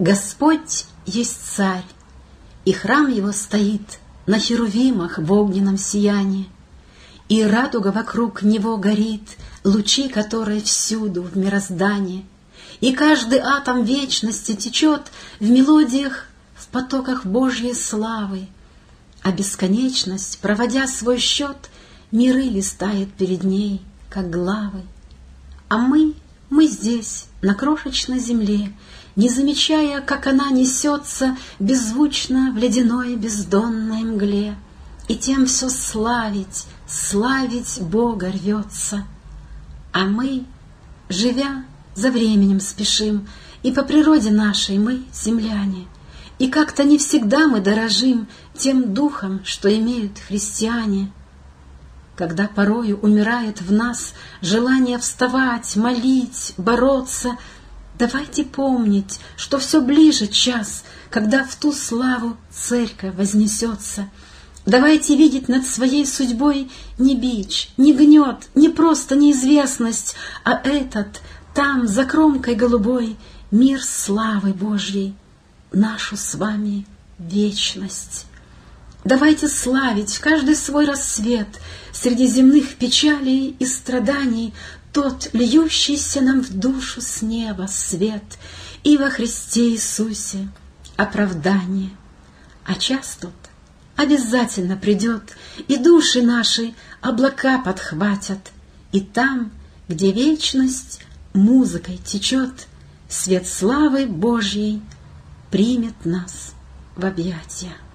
Господь есть Царь, и храм Его стоит на херувимах в огненном сиянии, и радуга вокруг Него горит, лучи которой всюду в мироздании, и каждый атом вечности течет в мелодиях, в потоках Божьей славы, а бесконечность, проводя свой счет, миры листает перед ней, как главы. А мы здесь, на крошечной земле, не замечая, как она несется беззвучно в ледяной бездонной мгле, и тем все славить, славить Бога рвется. А мы, живя, за временем спешим, и по природе нашей мы земляне, и как-то не всегда мы дорожим тем духом, что имеют христиане. Когда порою умирает в нас желание вставать, молить, бороться, давайте помнить, что все ближе час, когда в ту славу церковь вознесется. Давайте видеть над своей судьбой не бич, не гнет, не просто неизвестность, а этот, там, за кромкой голубой, мир славы Божьей, нашу с вами вечность. Давайте славить в каждый свой рассвет среди земных печалей и страданий тот, льющийся нам в душу с неба свет, и во Христе Иисусе оправдание. А час тот обязательно придет, и души наши облака подхватят, и там, где вечность музыкой течет, свет славы Божьей примет нас в объятия.